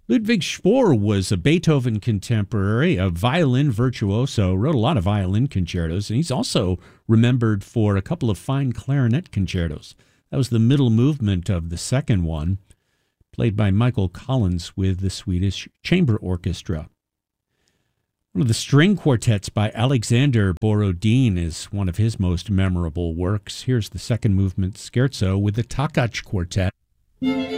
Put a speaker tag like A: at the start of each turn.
A: Ludwig Spohr was a Beethoven contemporary, a violin virtuoso, wrote a lot of violin concertos, and he's also remembered for a couple of fine clarinet concertos. That was the middle movement of the second one, played by Michael Collins with the Swedish Chamber Orchestra. One of the string quartets by Alexander Borodin is one of his most memorable works. Here's the second movement scherzo with the Takacs Quartet.